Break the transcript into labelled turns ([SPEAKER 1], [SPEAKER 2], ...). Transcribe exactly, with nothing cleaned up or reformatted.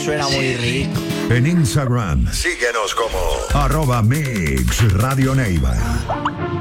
[SPEAKER 1] suena muy rico.
[SPEAKER 2] En Instagram, síguenos como arroba Mix Radio Neiva.